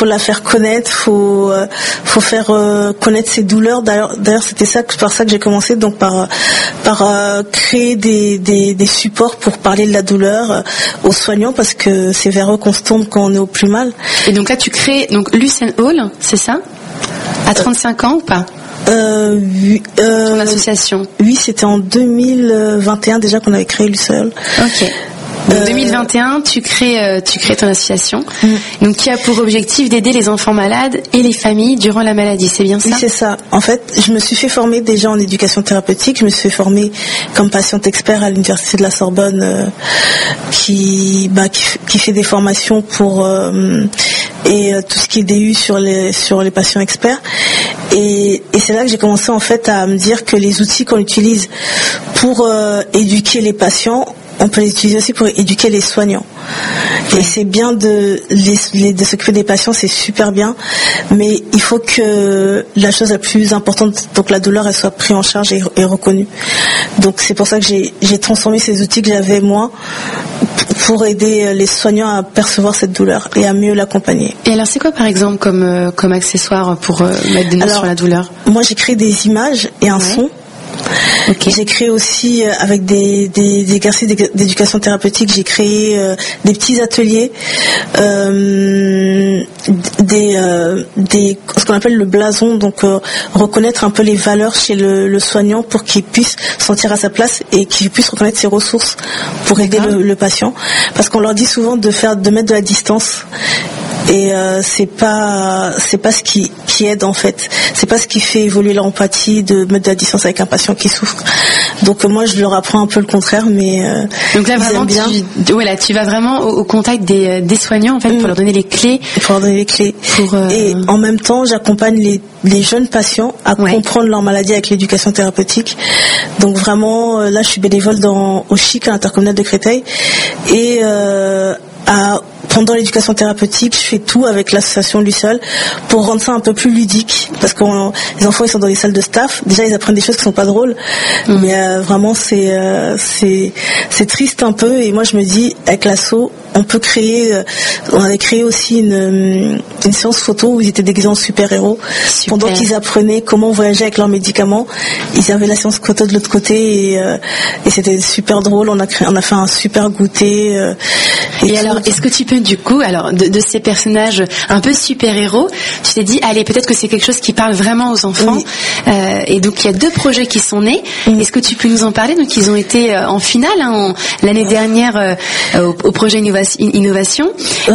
faut la faire connaître, faut faire connaître ses douleurs. D'ailleurs c'était par ça que j'ai commencé, donc par créer des supports pour parler de la douleur aux soignants, parce que c'est vers eux qu'on se tourne quand on est au plus mal. Et donc là tu crées donc Lucen Hall, c'est ça, à 35 ans ou pas? Ton association. Oui, c'était en 2021 déjà qu'on avait créé Lucen Hall. Ok. En 2021, tu crées ton association, donc qui a pour objectif d'aider les enfants malades et les familles durant la maladie. C'est bien ça? Oui, c'est ça. En fait, je me suis fait former déjà en éducation thérapeutique. Je me suis fait former comme patiente expert à l'université de la Sorbonne, qui fait des formations pour et tout ce qui est DU sur les patients experts. Et c'est là que j'ai commencé en fait à me dire que les outils qu'on utilise pour éduquer les patients, on peut les utiliser aussi pour éduquer les soignants. Et c'est bien de s'occuper des patients, c'est super bien, mais il faut que la chose la plus importante, donc la douleur, elle soit prise en charge et reconnue. Donc c'est pour ça que j'ai transformé ces outils que j'avais moi pour aider les soignants à percevoir cette douleur et à mieux l'accompagner. Et alors c'est quoi par exemple comme accessoire pour mettre des notes sur la douleur? Moi j'ai créé des images et un son. Okay. J'ai créé aussi avec des exercices d'éducation thérapeutique, j'ai créé des petits ateliers, ce qu'on appelle le blason, donc reconnaître un peu les valeurs chez le soignant pour qu'il puisse se sentir à sa place et qu'il puisse reconnaître ses ressources pour aider le patient, parce qu'on leur dit souvent de mettre de la distance. Et c'est pas ce qui aide en fait, c'est pas ce qui fait évoluer l'empathie de mettre de la distance avec un patient qui souffre. Donc moi je leur apprends un peu le contraire, mais donc là vraiment tu vas vraiment au contact des soignants en fait pour leur donner les clés. Et en même temps j'accompagne les jeunes patients à comprendre leur maladie avec l'éducation thérapeutique. Donc vraiment là je suis bénévole au CHIC, à l'intercommunal de Créteil, et pendant l'éducation thérapeutique, je fais tout avec l'association Lucen pour rendre ça un peu plus ludique, parce que les enfants ils sont dans les salles de staff, déjà ils apprennent des choses qui sont pas drôles, mais vraiment c'est triste un peu, et moi je me dis avec l'asso on peut on avait créé aussi une séance photo où ils étaient déguisés en super-héros. Super. Pendant qu'ils apprenaient comment voyager avec leurs médicaments, ils avaient la séance photo de l'autre côté, et c'était super drôle. On a fait un super goûter. Et alors, est-ce que tu peux du coup, alors de ces personnages un peu super-héros, tu t'es dit, allez, peut-être que c'est quelque chose qui parle vraiment aux enfants. Oui. Et donc il y a 2 projets qui sont nés. Est-ce que tu peux nous en parler? Donc ils ont été en finale l'année dernière au projet Innovation.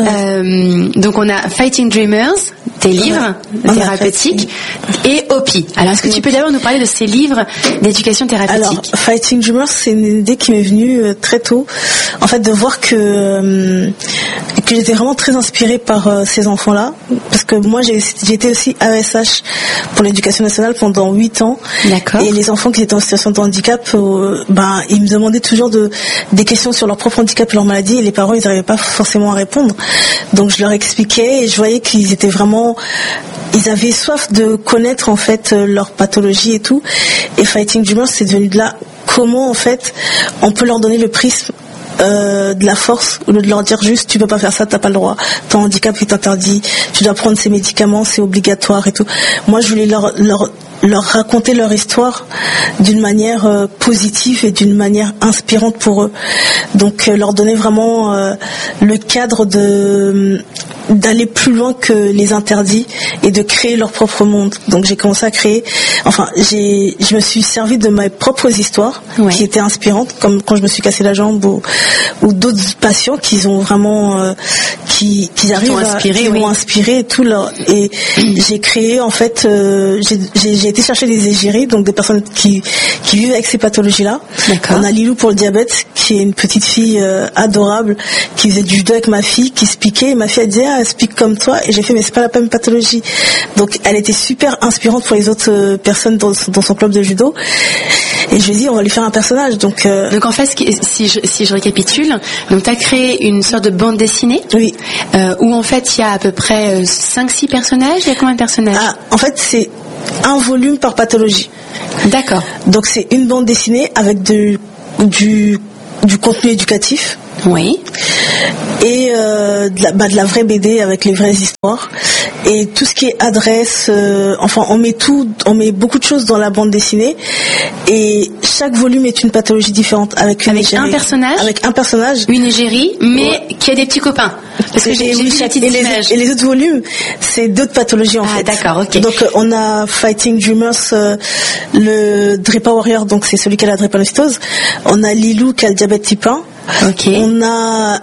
Donc on a Fighting Dreamers, tes livres thérapeutiques, et OPI. Alors est-ce que tu peux d'abord nous parler de ces livres d'éducation thérapeutique? Alors Fighting Dreamers, c'est une idée qui m'est venue très tôt, en fait, de voir que j'étais vraiment très inspirée par ces enfants-là, parce que moi j'ai été aussi AESH pour l'éducation nationale pendant 8 ans. D'accord. Et les enfants qui étaient en situation de handicap, ils me demandaient toujours des questions sur leur propre handicap et leur maladie, et les parents ils n'arrivaient pas forcément à répondre. Donc je leur expliquais, et je voyais qu'ils étaient vraiment, ils avaient soif de connaître en fait leur pathologie et tout. Et Fighting Dreamers, c'est devenu de là comment en fait on peut leur donner le prisme de la force, au lieu de leur dire juste tu peux pas faire ça, t'as pas le droit, ton handicap est interdit, tu dois prendre ces médicaments, c'est obligatoire et tout. Moi je voulais leur raconter leur histoire d'une manière positive et d'une manière inspirante pour eux. Donc leur donner vraiment le cadre d'aller plus loin que les interdits et de créer leur propre monde. Donc j'ai commencé à créer, je me suis servi de mes propres histoires qui étaient inspirantes, comme quand je me suis cassé la jambe ou d'autres patients qui ont vraiment qui m'ont inspiré et tout et j'ai créé en fait j'ai été chercher des égéries, donc des personnes qui vivent avec ces pathologies-là. D'accord. On a Lilou pour le diabète, qui est une petite fille adorable, qui faisait du judo avec ma fille, qui se piquait, et ma fille a dit elle se pique comme toi, et j'ai fait mais c'est pas la même pathologie. Donc elle était super inspirante pour les autres personnes dans son club de judo, et je lui ai dit on va lui faire un personnage. Donc en fait si je récapitule, donc tu as créé une sorte de bande dessinée. Oui. Où en fait il y a à peu près 5-6 personnages. Il y a combien de personnages? En fait c'est un volume par pathologie. D'accord. Donc c'est une bande dessinée avec du contenu éducatif. Oui. et de la vraie BD avec les vraies histoires. Et tout ce qui est adresse, on met beaucoup de choses dans la bande dessinée. Et chaque volume est une pathologie différente avec un personnage, une égérie, mais qui a des petits copains. Parce que j'ai vu la petite image. Et les autres volumes, c'est d'autres pathologies en fait. D'accord, ok. Donc on a Fighting Dreamers, le Drepa Warrior, donc c'est celui qui a la drépanocytose. On a Lilou qui a le diabète type 1. Ok. On a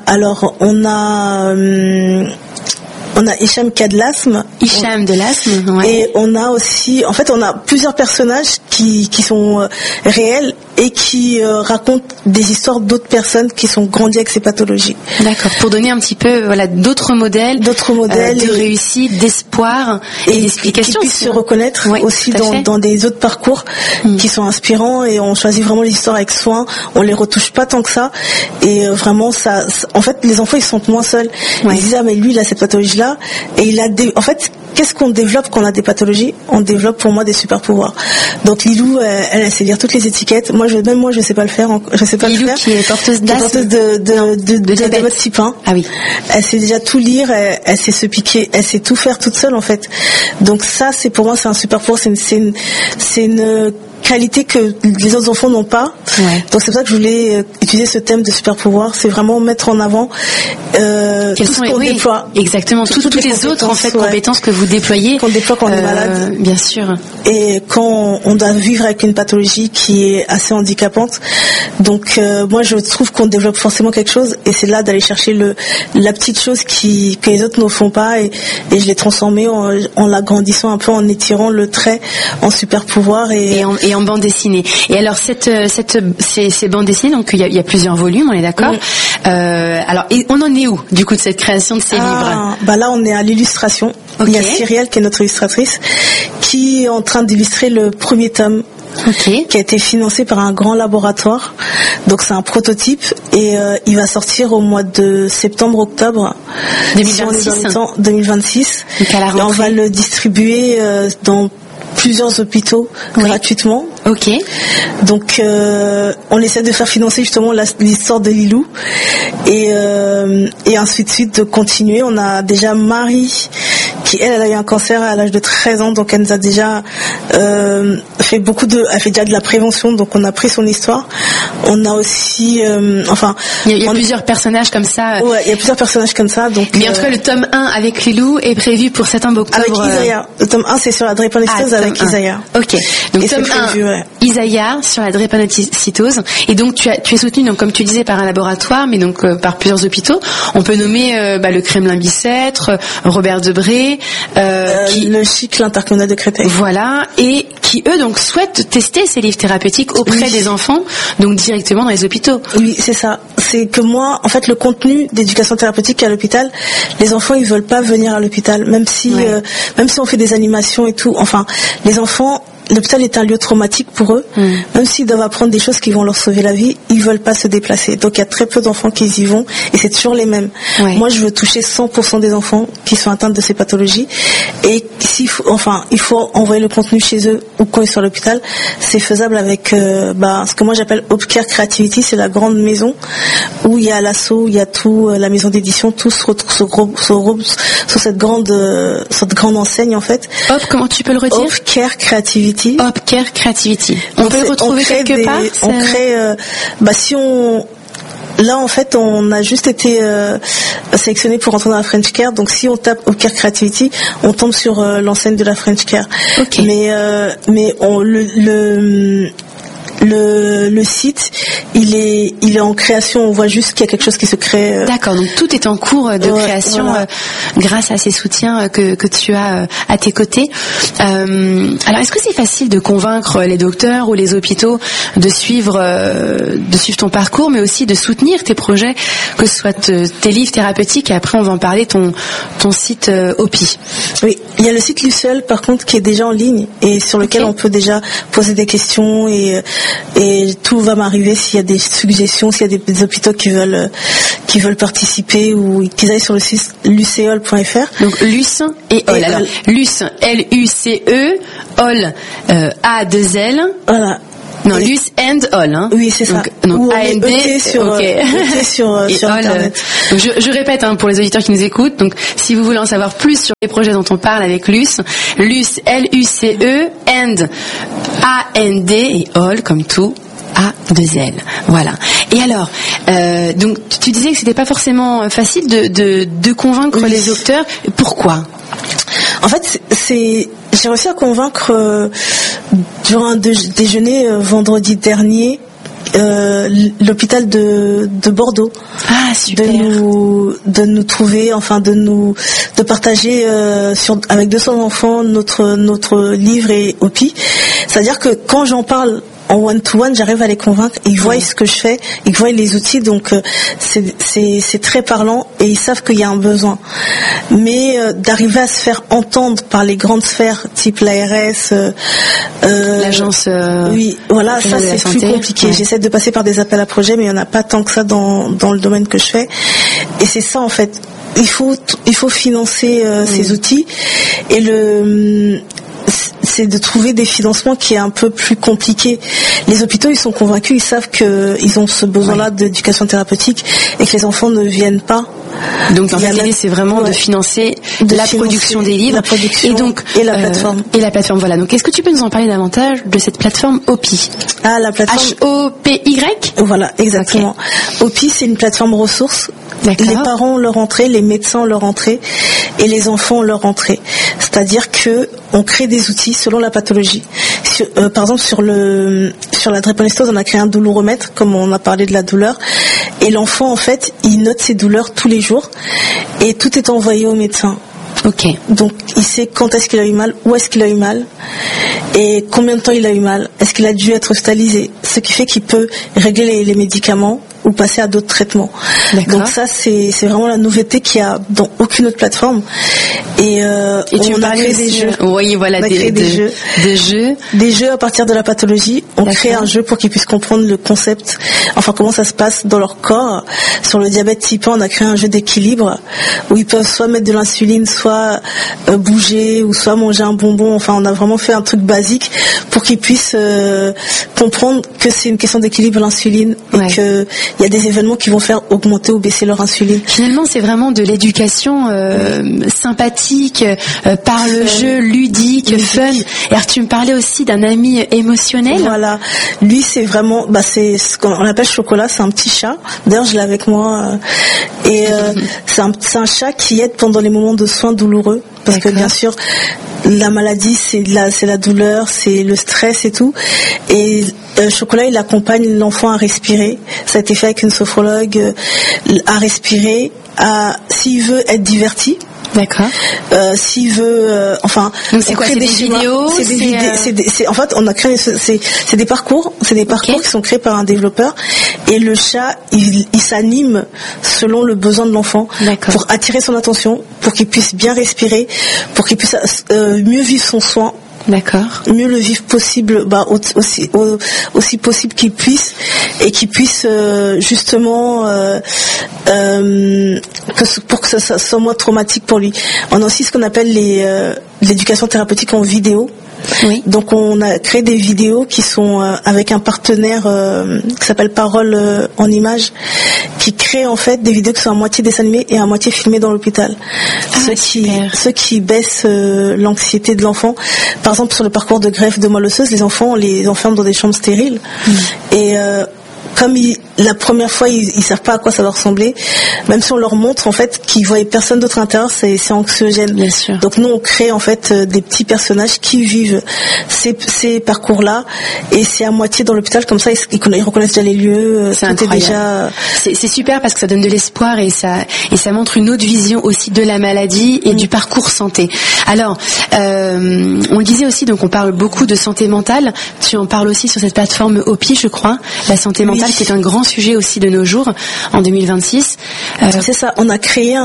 Hicham qui a de l'asthme. Ouais. Et on a aussi, en fait, on a plusieurs personnages qui sont réels et qui racontent des histoires d'autres personnes qui sont grandies avec ces pathologies. D'accord. Pour donner un petit peu, d'autres modèles de réussite, d'espoir et d'explication. Qui puissent se reconnaître aussi dans des autres parcours qui sont inspirants, et on choisit vraiment les histoires avec soin. On les retouche pas tant que ça. Et vraiment, ça, en fait, les enfants, ils se sentent moins seuls. Ils disent, mais lui, il a cette pathologie-là. Et en fait, qu'est-ce qu'on développe quand on a des pathologies? On développe pour moi des super pouvoirs. Donc Lilou, elle sait lire toutes les étiquettes. Moi, je sais pas le faire. Lilou qui est porteuse d'asthme, de diabète type 1. Ah oui. Elle sait déjà tout lire. Elle sait se piquer. Elle sait tout faire toute seule en fait. Donc ça, pour moi, c'est un super pouvoir. C'est une qualité que les autres enfants n'ont pas. Ouais. Donc c'est pour ça que je voulais utiliser ce thème de super pouvoir. C'est vraiment mettre en avant tout ce qu'on déploie. Exactement. Toutes les autres en fait compétences que vous déployez. Qu'on déploie quand on est malade. Bien sûr. Et quand on doit vivre avec une pathologie qui est assez handicapante. Donc moi je trouve qu'on développe forcément quelque chose, et c'est là d'aller chercher la petite chose que les autres ne font pas, et je l'ai transformée en l'agrandissant un peu, en étirant le trait en super pouvoir et en bande dessinée. Et alors ces bandes dessinées, donc il y a plusieurs volumes, on est d'accord. Alors on en est où du coup de cette création de ces livres? Là on est à l'illustration. Okay. Il y a Cyrielle qui est notre illustratrice, qui est en train d'illustrer le premier tome. Okay. Qui a été financé par un grand laboratoire. Donc c'est un prototype, et il va sortir au mois de septembre-octobre 2026. Donc à la rentrée. Et on va le distribuer dans plusieurs hôpitaux gratuitement. Ok. Donc on essaie de faire financer justement l'histoire de Lilou, et ensuite de continuer. On a déjà Marie qui elle a eu un cancer à l'âge de 13 ans, donc elle nous a déjà elle fait déjà de la prévention, donc on a pris son histoire. On a aussi il y a plusieurs personnages comme ça. Ouais, il y a plusieurs personnages comme ça, donc mais en tout cas le tome 1 avec Lilou est prévu pour septembre-octobre. Avec Isaiah. Le tome 1 c'est sur la drépanocytose avec Isaiah. OK. Donc tome 1 Isaiah sur la drépanocytose, et donc tu es soutenu, donc comme tu disais, par un laboratoire, mais donc par plusieurs hôpitaux. On peut nommer le Kremlin-Bicêtre, Robert Debré, le CHIC, l'intercommunal de Créteil. Voilà, et qui eux donc souhaitent tester ces livres thérapeutiques auprès des enfants, donc directement dans les hôpitaux. Oui, c'est ça. C'est que moi, en fait, le contenu d'éducation thérapeutique à l'hôpital, les enfants ils veulent pas venir à l'hôpital, même si on fait des animations et tout. Enfin, les enfants, l'hôpital est un lieu traumatique pour eux. Même s'ils doivent apprendre des choses qui vont leur sauver la vie, ils veulent pas se déplacer. Donc il y a très peu d'enfants qui y vont, et c'est toujours les mêmes. Moi, je veux toucher 100% des enfants qui sont atteints de ces pathologies, et il faut envoyer le contenu chez eux ou quand ils sont à l'hôpital. C'est faisable avec ce que moi j'appelle Opcare Creativity. C'est la grande maison où il y a l'asso, il y a tout, la maison d'édition, tout se regroupe sur cette grande enseigne en fait. Comment tu peux le redire? Opcare Creativity. Opcare Creativity. On peut le retrouver quelque part? On crée, là en fait on a juste été sélectionné pour rentrer dans la French Care, donc si on tape Opcare Creativity, on tombe sur l'enseigne de la French Care. Okay. Mais le site, il est en création. On voit juste qu'il y a quelque chose qui se crée. D'accord, donc tout est en cours de création grâce à ces soutiens que tu as à tes côtés. Alors, est-ce que c'est facile de convaincre les docteurs ou les hôpitaux de suivre ton parcours, mais aussi de soutenir tes projets, que ce soit tes livres thérapeutiques, et après on va en parler, ton site OPI? Oui, il y a le site Luciole par contre qui est déjà en ligne et sur lequel on peut déjà poser des questions, et tout va m'arriver s'il y a des suggestions, s'il y a des hôpitaux qui veulent participer, ou qu'ils aillent sur le site luceol.fr. Donc Luce et Ol. Alors Luce, Luce, OL, A2L. Voilà. Non, Luce and All, hein. Oui, c'est ça. Donc AND sur Internet. Donc je répète pour les auditeurs qui nous écoutent. Donc si vous voulez en savoir plus sur les projets dont on parle avec Luce, Luce L-U-C-E and A-N-D et All comme tout. A-2-L. Voilà. Et alors, donc tu disais que c'était pas forcément facile de convaincre les auteurs. Pourquoi ? En fait, j'ai réussi à convaincre durant un déjeuner vendredi dernier l'hôpital de Bordeaux. Ah, super. De nous trouver, de partager avec 200 enfants notre livre et OPI. C'est-à-dire que quand j'en parle en one-to-one, j'arrive à les convaincre. Ils voient ce que je fais, ils voient les outils, donc c'est très parlant et ils savent qu'il y a un besoin. Mais d'arriver à se faire entendre par les grandes sphères, type l'ARS, l'agence. Oui, voilà, ça c'est plus compliqué. Ouais. J'essaie de passer par des appels à projets, mais il n'y en a pas tant que ça dans le domaine que je fais. Et c'est ça en fait. Il faut financer ces outils et c'est de trouver des financements qui est un peu plus compliqué. Les hôpitaux, ils sont convaincus, ils savent qu'ils ont ce besoin-là d'éducation thérapeutique et que les enfants ne viennent pas. Donc en fait, l'idée, c'est vraiment de financer la production des livres et la plateforme. Et la plateforme, voilà. Donc est-ce que tu peux nous en parler davantage de cette plateforme OPI ? Ah, la plateforme H-O-P-Y ? Voilà, exactement. Okay. OPI, c'est une plateforme ressources. D'accord. Les parents ont leur entrée, les médecins ont leur entrée et les enfants ont leur entrée. C'est-à-dire que on crée des outils selon la pathologie. Par exemple, sur la drépanocytose, on a créé un doulouromètre, comme on a parlé de la douleur. Et l'enfant, en fait, il note ses douleurs tous les jours et tout est envoyé au médecin. Ok. Donc, il sait quand est-ce qu'il a eu mal, où est-ce qu'il a eu mal et combien de temps il a eu mal. Est-ce qu'il a dû être hospitalisé ? Ce qui fait qu'il peut régler les médicaments ou passer à d'autres traitements. D'accord. Donc ça, c'est vraiment la nouveauté qu'il y a dans aucune autre plateforme. Et on a créé des jeux. Oui, voilà, des jeux à partir de la pathologie. On crée un jeu pour qu'ils puissent comprendre le concept, comment ça se passe dans leur corps. Sur le diabète type 1, on a créé un jeu d'équilibre où ils peuvent soit mettre de l'insuline, soit bouger, ou soit manger un bonbon. On a vraiment fait un truc basique pour qu'ils puissent comprendre que c'est une question d'équilibre, l'insuline, et que il y a des événements qui vont faire augmenter ou baisser leur insuline. Finalement, c'est vraiment de l'éducation sympathique, par le jeu, ludique, fun. Et alors, tu me parlais aussi d'un ami émotionnel. Voilà. Lui, c'est vraiment, c'est ce qu'on appelle Chocolat, c'est un petit chat. D'ailleurs, je l'ai avec moi. Et c'est un chat qui aide pendant les moments de soins douloureux. Parce que bien sûr, la maladie, c'est la douleur, c'est le stress et tout. Et Chocolat, il accompagne l'enfant à respirer. Ça a été fait avec une sophrologue, à respirer, s'il veut être diverti. D'accord. S'il veut, donc c'est quoi, c'est des vidéos, en fait, on a créé, c'est des parcours, qui sont créés par un développeur, et le chat, il s'anime selon le besoin de l'enfant. D'accord. Pour attirer son attention, pour qu'il puisse bien respirer, pour qu'il puisse mieux vivre son soin. D'accord. Mieux le vivre possible, aussi possible qu'il puisse, et qu'il puisse justement pour que ça soit moins traumatique pour lui. On a aussi ce qu'on appelle l'éducation thérapeutique en vidéo. Oui. Donc on a créé des vidéos qui sont avec un partenaire qui s'appelle Parole en images, qui crée en fait des vidéos qui sont à moitié dessin animé et à moitié filmées dans l'hôpital. Ce qui baisse l'anxiété de l'enfant. Par exemple, sur le parcours de greffe de moelle osseuse, les enfants, on les enferme dans des chambres stériles. Et comme la première fois, ils savent pas à quoi ça va ressembler. Même si on leur montre en fait qu'ils voient personne d'autre à l'intérieur, c'est anxiogène. Bien sûr. Donc nous, on crée en fait des petits personnages qui vivent ces parcours-là, et c'est à moitié dans l'hôpital, comme ça ils reconnaissent déjà les lieux. C'est incroyable. C'est super parce que ça donne de l'espoir et ça montre une autre vision aussi de la maladie et du parcours santé. Alors, on le disait aussi, donc on parle beaucoup de santé mentale. Tu en parles aussi sur cette plateforme OPI, je crois, la santé mentale, qui est un grand sujet aussi de nos jours en 2026. C'est ça, on a créé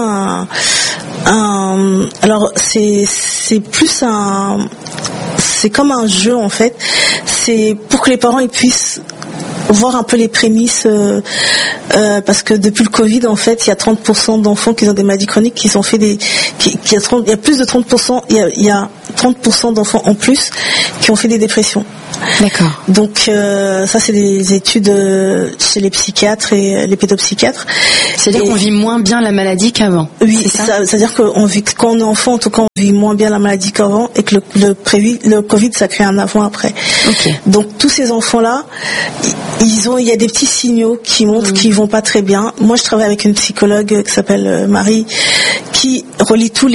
alors c'est plus c'est comme un jeu en fait. C'est pour que les parents ils puissent voir un peu les prémices, parce que depuis le Covid, en fait, il y a 30% d'enfants qui ont des maladies chroniques qui ont fait il y a plus de 30%, il y a 30% d'enfants en plus qui ont fait des dépressions. D'accord. Donc ça c'est des études chez les psychiatres et les pédopsychiatres. C'est-à-dire qu'on vit moins bien la maladie qu'avant. Oui, c'est-à-dire qu'on vit, quand on est enfant, en tout cas, on vit moins bien la maladie qu'avant, et que le Covid, ça crée un avant-après. Okay. Donc tous ces enfants-là, il y a des petits signaux qui montrent qu'ils vont pas très bien. Moi, je travaille avec une psychologue qui s'appelle Marie, qui relie tous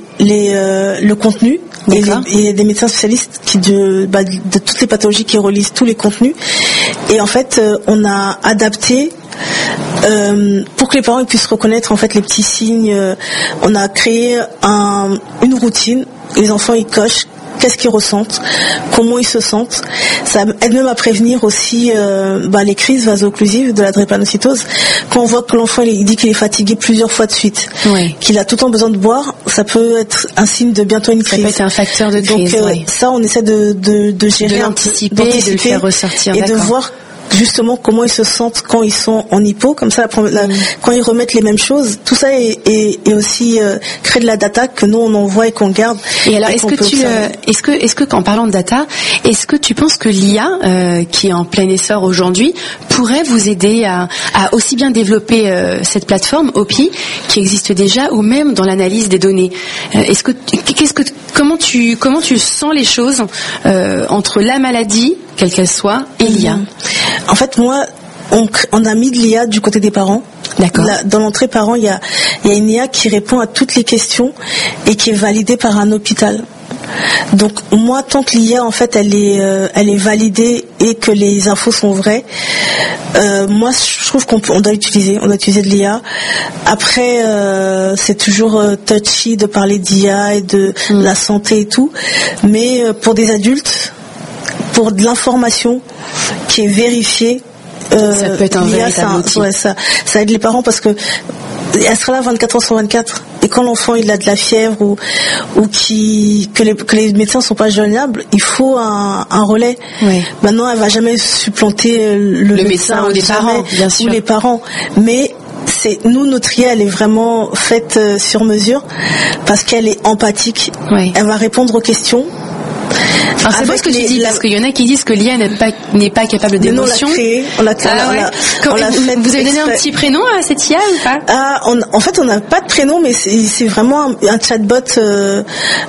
le contenu. Et des médecins spécialistes de toutes les pathologies qui relisent tous les contenus. Et en fait, on a adapté pour que les parents puissent reconnaître en fait les petits signes. On a créé une routine. Les enfants ils cochent qu'est-ce qu'ils ressentent, comment ils se sentent. Ça aide même à prévenir aussi les crises vaso-occlusives de la drépanocytose. Quand on voit que l'enfant il dit qu'il est fatigué plusieurs fois de suite, qu'il a tout le temps besoin de boire, ça peut être un signe de bientôt une crise. Ça peut être un facteur de crise. Donc ça, on essaie de gérer, de l'anticiper, de le faire ressortir, et de voir justement comment ils se sentent quand ils sont en hypo, comme ça quand ils remettent les mêmes choses, tout ça est aussi créer de la data que nous on envoie et qu'on garde. Et alors est-ce que en parlant de data, est-ce que tu penses que l'IA qui est en plein essor aujourd'hui pourrait vous aider à aussi bien développer cette plateforme OPI qui existe déjà, ou même dans l'analyse des données? Comment tu sens les choses entre la maladie, quelle qu'elle soit, et l'IA? En fait, moi, on a mis de l'IA du côté des parents. D'accord. Dans l'entrée parents, il y a une IA qui répond à toutes les questions et qui est validée par un hôpital. Donc moi, tant que l'IA en fait elle est validée et que les infos sont vraies, moi je trouve qu'on doit utiliser de l'IA. Après c'est toujours touchy de parler d'IA et de la santé et tout, mais pour des adultes, pour de l'information qui est vérifiée, ça peut être un véritable outil. Ça aide les parents parce que elle sera là 24 heures sur 24. Et quand l'enfant il a de la fièvre ou que les médecins sont pas joignables, il faut un relais. Oui. Maintenant, elle va jamais supplanter le médecin ou les parents, bien sûr. Ou les parents. Mais notre IA, elle est vraiment faite sur mesure parce qu'elle est empathique. Oui. Elle va répondre aux questions. Alors c'est beau ce que tu dis, parce qu'il y en a qui disent que l'IA n'est pas capable d'émotion. On l'a créé. Vous avez donné un petit prénom à cette IA ou pas? En fait, on n'a pas de prénom, mais c'est vraiment un chatbot. Je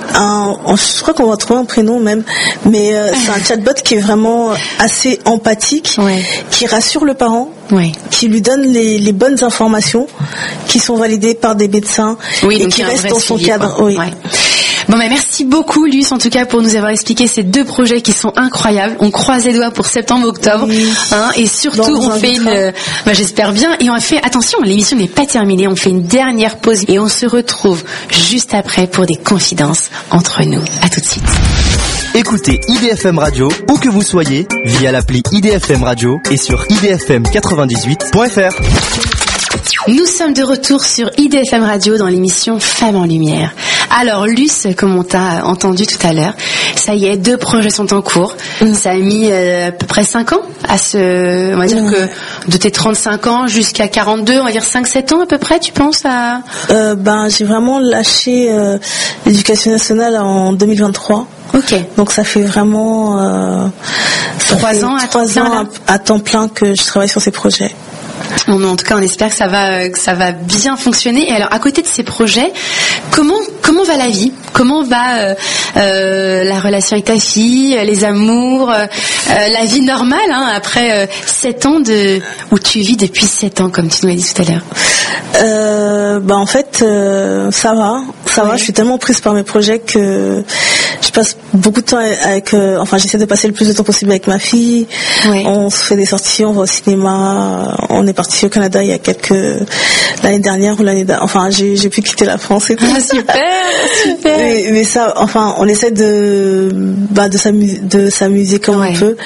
crois qu'on va trouver un prénom même, mais c'est un chatbot qui est vraiment assez empathique, qui rassure le parent, qui lui donne les bonnes informations, qui sont validées par des médecins et qui restent dans son cadre. Bon, merci beaucoup, Luce, en tout cas, pour nous avoir expliqué ces deux projets qui sont incroyables. On croise les doigts pour septembre-octobre, et surtout, on fait j'espère bien, et on a fait, attention, l'émission n'est pas terminée, on fait une dernière pause, et on se retrouve juste après pour des confidences entre nous. À tout de suite. Écoutez IDFM Radio, où que vous soyez, via l'appli IDFM Radio et sur idfm98.fr. Nous sommes de retour sur IDFM Radio dans l'émission Femmes en Lumière. Alors Luce, comme on t'a entendu tout à l'heure, ça y est, 2 projets sont en cours. Ça a mis à peu près 5 ans on va dire que de tes 35 ans jusqu'à 42, on va dire 5-7 ans à peu près, tu penses à... J'ai vraiment lâché l'éducation nationale en 2023. Ok. Donc ça fait vraiment 3 ans à temps plein que je travaille sur ces projets. En tout cas, on espère que ça va bien fonctionner. Et alors, à côté de ces projets, comment va la vie? Comment va la relation avec ta fille, les amours, la vie normale après 7 ans où tu vis depuis 7 ans, comme tu nous l'as dit tout à l'heure? En fait, ça va. Je suis tellement prise par mes projets que je passe beaucoup de temps avec. J'essaie de passer le plus de temps possible avec ma fille. On se fait des sorties, on va au cinéma. On est parti au Canada il y a l'année dernière ou l'année d'avant. J'ai pu quitter la France et tout. Ah, super. Mais ça, on essaie de s'amuser comme on peut.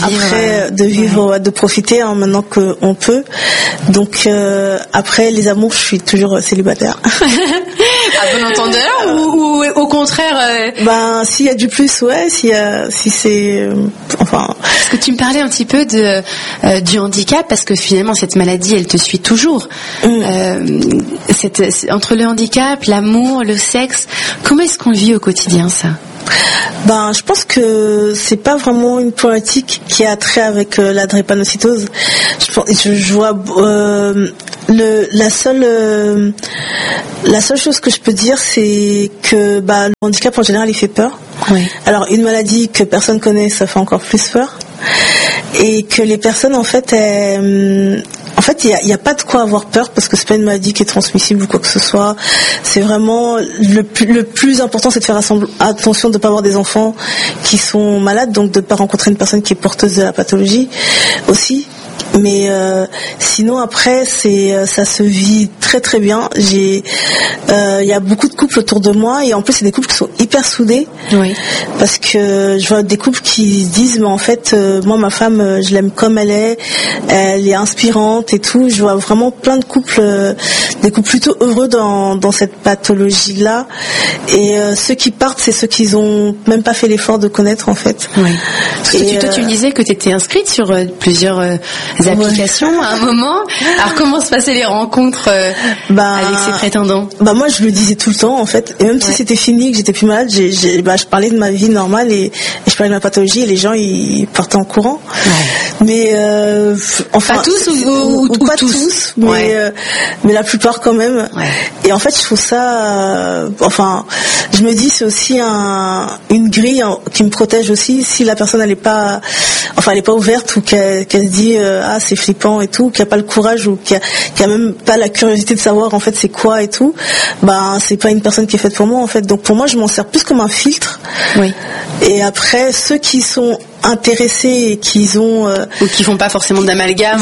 De vivre, de profiter maintenant qu'on peut. Donc après les amours, je suis toujours célibataire. À bon entendeur ou au contraire s'il y a du plus, si c'est Est-ce que tu me parlais un petit peu du handicap, parce que finalement cette maladie elle te suit toujours. Entre le handicap, l'amour, le sexe, comment est-ce qu'on le vit au quotidien ça? Je pense que c'est pas vraiment une problématique qui a trait avec la drépanocytose. Je vois la seule chose que je peux dire, c'est que le handicap en général il fait peur. Oui. Alors une maladie que personne connaît, ça fait encore plus peur. Et que les personnes en fait il y a pas de quoi avoir peur parce que c'est pas une maladie qui est transmissible ou quoi que ce soit. C'est vraiment le plus important, c'est de faire attention de ne pas avoir des enfants qui sont malades, donc de ne pas rencontrer une personne qui est porteuse de la pathologie aussi. Mais sinon après ça se vit très très bien. Il y a beaucoup de couples autour de moi et en plus c'est des couples qui sont hyper soudés. Oui. Parce que je vois des couples qui se disent mais en fait moi ma femme je l'aime comme elle est inspirante et tout. Je vois vraiment plein de couples, des couples plutôt heureux dans cette pathologie là. Et ceux qui partent, c'est ceux qui ont même pas fait l'effort de connaître en fait. Oui. Toi tu me disais que tu étais inscrite sur plusieurs applications à un moment. Alors comment se passaient les rencontres avec ces prétendants? Moi je le disais tout le temps en fait. Et même si c'était fini, que j'étais plus malade, je parlais de ma vie normale et je parlais de ma pathologie et les gens ils partaient en courant. Ouais. Mais pas tous ou pas tous, mais la plupart quand même. Ouais. Et en fait je trouve ça je me dis c'est aussi une grille qui me protège aussi si la personne elle est pas ouverte ou qu'elle se dit c'est flippant et tout, qu'il n'y a pas le courage ou qu'il y a même pas la curiosité de savoir en fait c'est quoi et tout, c'est pas une personne qui est faite pour moi en fait. Donc pour moi je m'en sers plus comme un filtre. Oui. Et après ceux qui sont intéressés et qui ont ou qui font pas forcément d'amalgame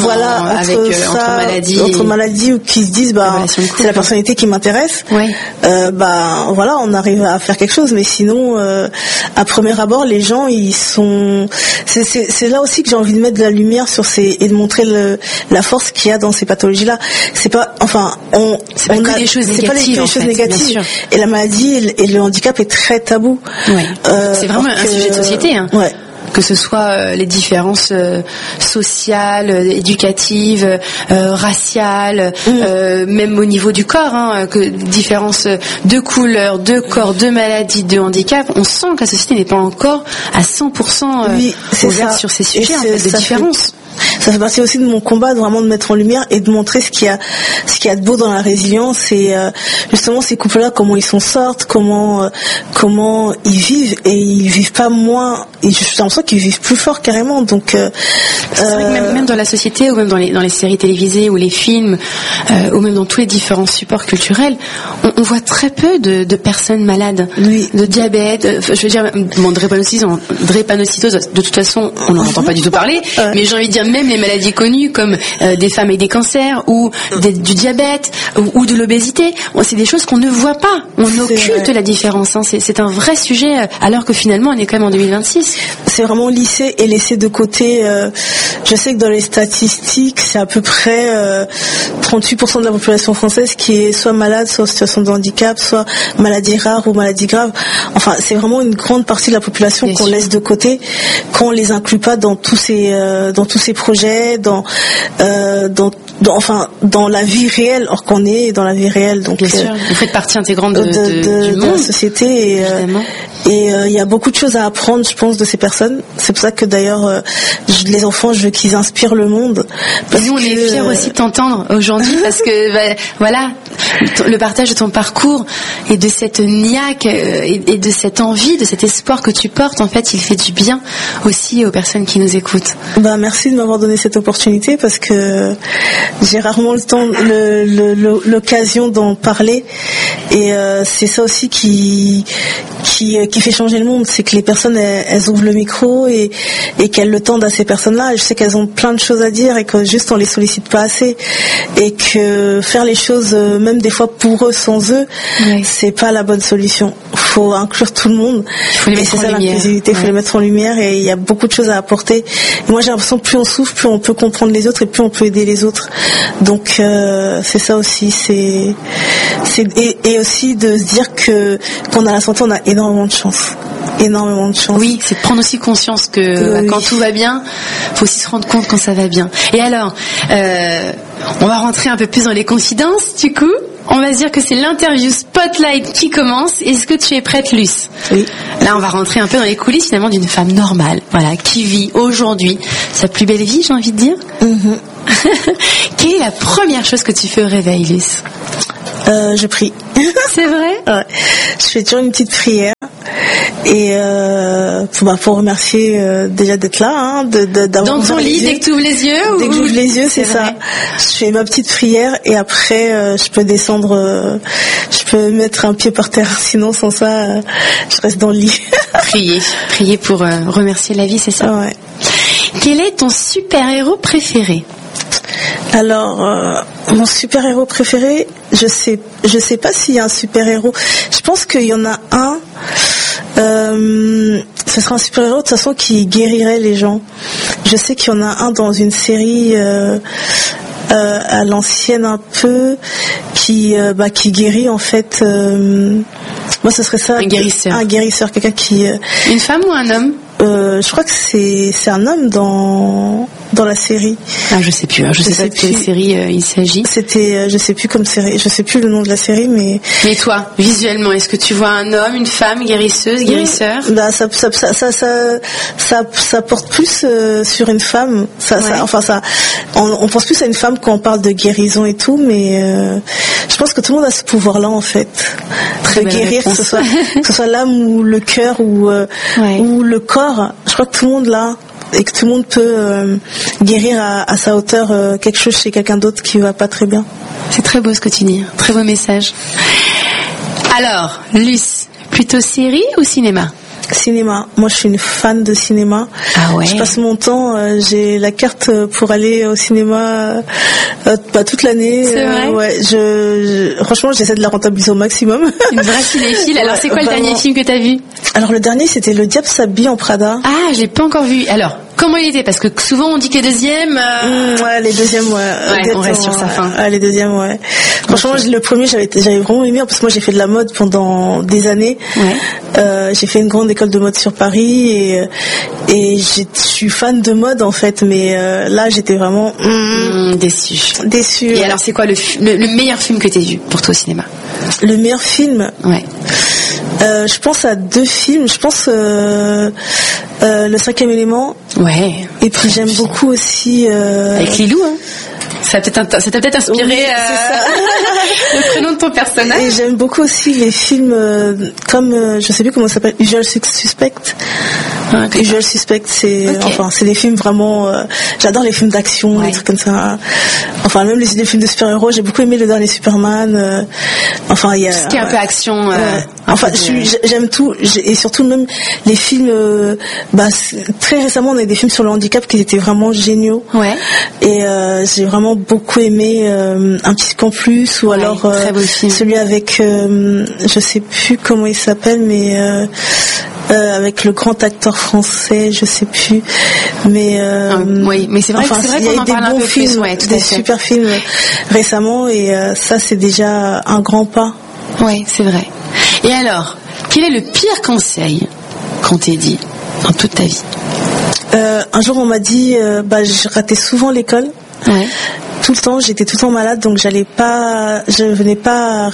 entre maladies ou qui se disent c'est la personnalité qui m'intéresse. Oui. On arrive à faire quelque chose, mais sinon à premier abord les gens ils sont c'est là aussi que j'ai envie de mettre de la lumière sur et de montrer la force qu'il y a dans ces pathologies là. C'est pas que des choses négatives. Et la maladie et le handicap est très tabou. Oui. C'est vraiment un sujet de société. Ouais. Que ce soit les différences sociales, éducatives, raciales, même au niveau du corps, que différences de couleur, de corps, de maladies, de handicap, on sent que la société n'est pas encore à 100% ouverte sur ces sujets de différences. Ça fait partie aussi de mon combat, de vraiment de mettre en lumière et de montrer ce qu'il y a de beau dans la résilience et justement ces couples-là, comment ils s'en sortent, comment ils vivent et ils vivent pas moins. Et j'ai l'impression qu'ils vivent plus fort carrément. Donc c'est vrai que même dans la société ou même dans les séries télévisées ou les films ou même dans tous les différents supports culturels, on voit très peu de personnes malades, de diabète. Je veux dire, drépanocytose, de toute façon, on n'en entend pas du tout parler. Mais j'ai envie de dire même les maladies connues comme des femmes avec des cancers ou du diabète ou de l'obésité, c'est des choses qu'on ne voit pas. On occulte la différence. C'est un vrai sujet alors que finalement on est quand même en 2026. C'est vraiment lissé et laissé de côté. Je sais que dans les statistiques, c'est à peu près 38% de la population française qui est soit malade, soit en situation de handicap, soit maladie rare ou maladie grave. Enfin, c'est vraiment une grande partie de la population qu'on laisse de côté, qu'on les inclut pas dans tous ces projets, dans la vie réelle, or qu'on est dans la vie réelle. Donc, bien sûr, vous faites partie intégrante du monde, de la société. Et il y a beaucoup de choses à apprendre, je pense, de ces personnes. C'est pour ça que d'ailleurs, les enfants, je veux qu'ils inspirent le monde. Nous, on est fiers aussi de t'entendre aujourd'hui parce que le partage de ton parcours et de cette niaque et de cette envie, de cet espoir que tu portes, en fait, il fait du bien aussi aux personnes qui nous écoutent. Merci de m'avoir donné cette opportunité parce que j'ai rarement le temps, l'occasion d'en parler. Et c'est ça aussi qui fait changer le monde, c'est que les personnes elles ouvrent le micro et qu'elles le tendent à ces personnes-là. Et je sais qu'elles ont plein de choses à dire et que juste on les sollicite pas assez et que faire les choses même des fois pour eux sans eux, c'est pas la bonne solution. Faut inclure tout le monde. Et c'est ça l'inclusivité, faut les mettre en lumière et il y a beaucoup de choses à apporter. Et moi j'ai l'impression que plus on souffre, plus on peut comprendre les autres et plus on peut aider les autres. Donc c'est ça aussi, et aussi de se dire que quand on a la santé, on a énormément de chance. Oui, c'est de prendre aussi conscience que quand tout va bien, faut aussi se rendre compte quand ça va bien. Et alors, on va rentrer un peu plus dans les confidences, du coup. on va se dire que c'est l'interview Spotlight qui commence. Est-ce que tu es prête, Luce? Oui. Là, on va rentrer un peu dans les coulisses finalement d'une femme normale, voilà, qui vit aujourd'hui sa plus belle vie, j'ai envie de dire. Quelle est la première chose que tu fais au réveil, Luce? Je prie. C'est vrai? Ouais. Je fais toujours une petite prière. Et pour remercier déjà d'être là, hein, d'avoir dans ton lit dès que tu ouvres les yeux. Dès que j'ouvre les yeux, c'est ça. Je fais ma petite prière et après je peux descendre, je peux mettre un pied par terre. Sinon, sans ça, je reste dans le lit. Prier pour remercier la vie, c'est ça. Ouais. Quel est ton super-héros préféré? Alors, mon super-héros préféré, je sais pas s'il y a un super-héros. Je pense qu'il y en a un. Ce sera un super-héros de toute façon qui guérirait les gens. Je sais qu'il y en a un dans une série à l'ancienne un peu qui guérit en fait. Moi, ce serait ça. Un guérisseur. Un guérisseur, quelqu'un qui. Une femme ou un homme? Je crois que c'est un homme dans la série. Ah, je sais plus. Je sais pas de quelle série il s'agit. C'était, je sais plus comme série. Je sais plus le nom de la série, mais. Mais toi, visuellement, est-ce que tu vois un homme, une femme, guérisseuse, guérisseur? Bah, ça porte plus sur une femme. On pense plus à une femme quand on parle de guérison et tout, mais je pense que tout le monde a ce pouvoir-là en fait, de guérir, que ce soit l'âme ou le cœur ou le corps. Je crois que tout le monde l'a. Et que tout le monde peut guérir à sa hauteur quelque chose chez quelqu'un d'autre qui va pas très bien. C'est très beau ce que tu dis, très beau message. Alors, Luce, plutôt série ou cinéma? Cinéma. Moi, je suis une fan de cinéma. Ah ouais. Je passe mon temps. J'ai la carte pour aller au cinéma toute l'année. C'est vrai. Ouais. Franchement, j'essaie de la rentabiliser au maximum. Une vraie cinéphile. Alors, c'est quoi le dernier film que t'as vu? Alors, le dernier, c'était Le Diable s'habille en Prada. Ah, je l'ai pas encore vu. Alors, comment il était? Parce que souvent on dit que les deuxièmes. Ouais, les deuxièmes, ouais. On reste sur sa fin. Les deuxièmes, ouais. Franchement, le premier, j'avais vraiment aimé parce que moi, j'ai fait de la mode pendant des années. Ouais. J'ai fait une grande école de mode sur Paris et je suis fan de mode en fait, mais là, j'étais vraiment déçue. Et alors, c'est quoi le meilleur film que t'aies vu pour toi au cinéma? Le meilleur film? Ouais. Je pense à 2 films. Je pense Le 5e élément. Ouais. Et puis j'aime beaucoup aussi. Avec Lilou, hein. Ça t'a peut-être inspiré le prénom de ton personnage. Et j'aime beaucoup aussi les films comme je sais plus comment ça s'appelle, Usual Suspect. Usual Suspect, c'est c'est des films vraiment. J'adore les films d'action, des trucs comme ça. Enfin même les films de super-héros. J'ai beaucoup aimé le dernier Superman. Il y a. Ce qui est un peu action. J'aime tout et surtout même les films. Très récemment, on a eu des films sur le handicap qui étaient vraiment géniaux. Ouais. Et j'ai vraiment beaucoup aimé Un petit camp plus ou alors celui avec je sais plus comment il s'appelle mais avec le grand acteur français, je sais plus, mais mais c'est vrai qu'on en parle un peu plus, des super films récemment et ça c'est déjà un grand pas. Oui, c'est vrai. Et alors, quel est le pire conseil qu'on t'ait dit dans toute ta vie? Un jour on m'a dit je ratais souvent l'école. Ouais. Tout le temps, j'étais tout le temps malade, donc je venais pas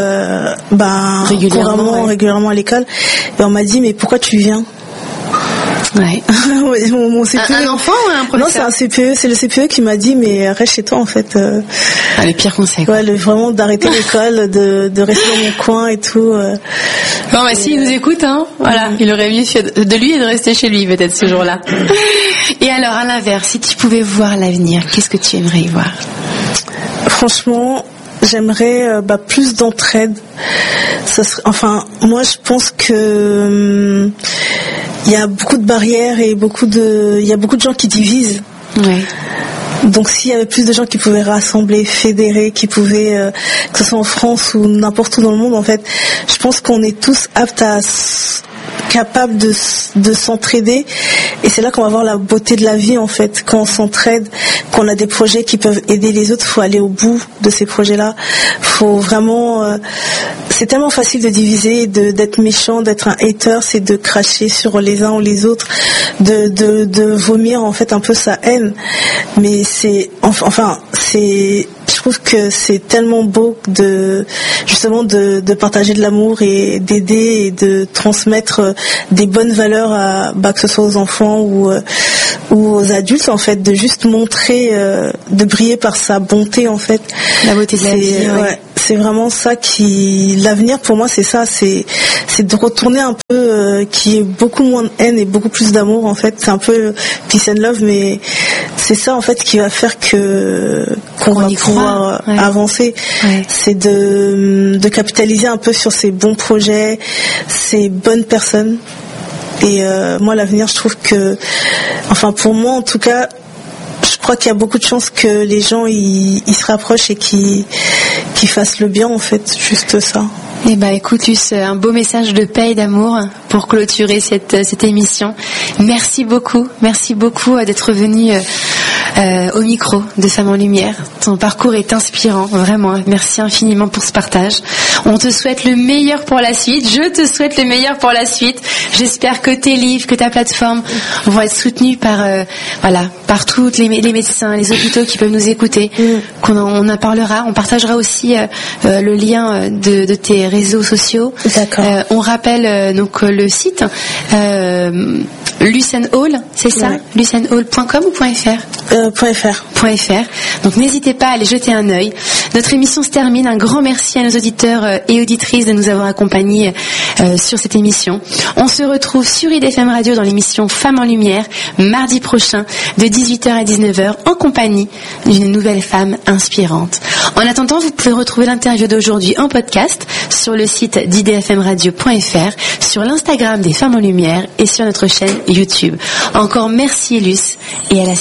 régulièrement à l'école. Et on m'a dit, mais pourquoi tu viens? Ouais. Mon CPE. Un enfant ou un professeur? Non, c'est un CPE, c'est le CPE qui m'a dit, mais reste chez toi en fait. Le pire conseil. Ouais, vraiment d'arrêter l'école, de rester dans mon coin et tout. Bon, s'il nous écoute, voilà, il aurait mieux fait de lui et de rester chez lui peut-être ce jour-là. Et alors, à l'inverse, si tu pouvais voir l'avenir, qu'est-ce que tu aimerais y voir? Franchement, j'aimerais plus d'entraide. Moi, je pense que il y a beaucoup de barrières et il y a beaucoup de gens qui divisent. Ouais. Donc s'il y avait plus de gens qui pouvaient rassembler, fédérer, qui pouvaient, que ce soit en France ou n'importe où dans le monde, en fait, je pense qu'on est tous aptes capables de s'entraider et c'est là qu'on va voir la beauté de la vie en fait. Quand on s'entraide, qu'on a des projets qui peuvent aider les autres, faut aller au bout de ces projets-là. Faut vraiment c'est tellement facile de diviser, d'être méchant, d'être un hater, c'est de cracher sur les uns ou les autres, de vomir en fait un peu sa haine. Mais je trouve que c'est tellement beau justement de partager de l'amour et d'aider et de transmettre des bonnes valeurs que ce soit aux enfants ou aux adultes, en fait, de juste montrer, de briller par sa bonté, en fait. La beauté de la vie. Ouais. C'est vraiment ça l'avenir pour moi, c'est ça, c'est de retourner un peu, qu'il y ait beaucoup moins de haine et beaucoup plus d'amour, en fait. C'est un peu peace and love, mais c'est ça, en fait, qui va faire qu'on va pouvoir avancer. Ouais. C'est de capitaliser un peu sur ces bons projets, ces bonnes personnes. Et moi, l'avenir, je trouve que, enfin, pour moi, en tout cas, je crois qu'il y a beaucoup de chances que les gens ils se rapprochent et qu'ils fassent le bien, en fait, juste ça. Eh ben, écoute, Luce, un beau message de paix et d'amour pour clôturer cette émission. Merci beaucoup d'être venue au micro de Femmes en Lumière. Ton parcours est inspirant, vraiment. Merci infiniment pour ce partage. On te souhaite le meilleur pour la suite. Je te souhaite le meilleur pour la suite. J'espère que tes livres, que ta plateforme vont être soutenus par tous les médecins, les hôpitaux qui peuvent nous écouter. On en parlera. On partagera aussi le lien de tes réseaux sociaux. D'accord. On rappelle donc le site Luce & Hall, c'est ça? Ouais. luceandhall.com ou .fr? .fr. Donc n'hésitez pas à aller jeter un œil. Notre émission se termine. Un grand merci à nos auditeurs et auditrices de nous avoir accompagnés sur cette émission. On se retrouve sur IDFM Radio dans l'émission Femmes en Lumière mardi prochain de 18h à 19h en compagnie d'une nouvelle femme inspirante. En attendant, vous pouvez retrouver l'interview d'aujourd'hui en podcast sur le site d'idfmradio.fr, sur l'Instagram des Femmes en Lumière et sur notre chaîne YouTube. Encore merci Luce et à la suite.